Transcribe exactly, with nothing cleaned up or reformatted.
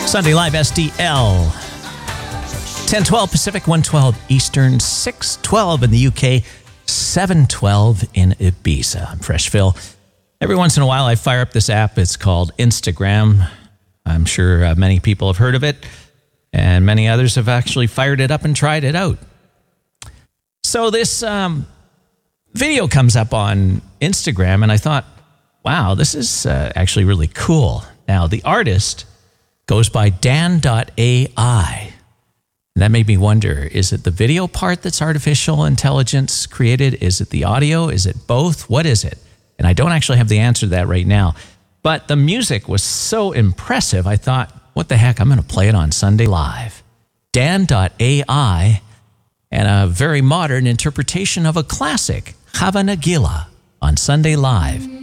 Sunday Live S D L. ten twelve Pacific, one twelve Eastern, six twelve in the U K, seven twelve in Ibiza. I'm Fresh Phil. Every once in a while, I fire up this app. It's called Instagram. I'm sure uh, many people have heard of it, and many others have actually fired it up and tried it out. So this um, video comes up on Instagram, and I thought, wow, this is uh, actually really cool. Now, the artist goes by Dan dot A I. And that made me wonder, is it the video part that's artificial intelligence created? Is it the audio? Is it both? What is it? And I don't actually have the answer to that right now. But the music was so impressive, I thought, what the heck, I'm going to play it on Sunday Live. Dan dot A I and a very modern interpretation of a classic, Hava Nagila, on Sunday Live.